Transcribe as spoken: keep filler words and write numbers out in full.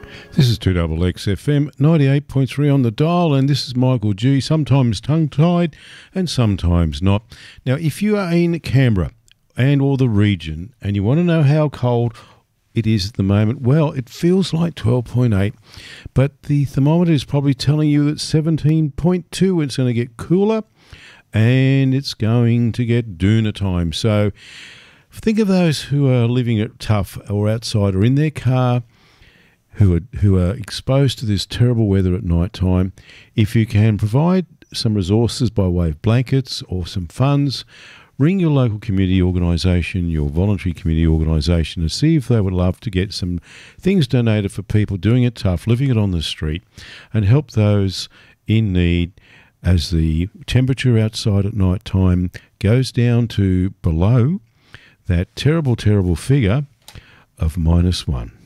This is two X X F M, ninety-eight point three on the dial, and this is Michael G, sometimes tongue-tied and sometimes not. Now, if you are in Canberra and or the region and you want to know how cold it is at the moment, well, it feels like twelve point eight, but the thermometer is probably telling you that seventeen point two, it's going to get cooler and it's going to get doona time. So think of those who are living it tough or outside or in their car, who are who are exposed to this terrible weather at night time. If you can provide some resources by way of blankets or some funds, ring your local community organisation, your voluntary community organisation, and see if they would love to get some things donated for people doing it tough, living it on the street, and help those in need as the temperature outside at night time goes down to below that terrible, terrible figure of minus one.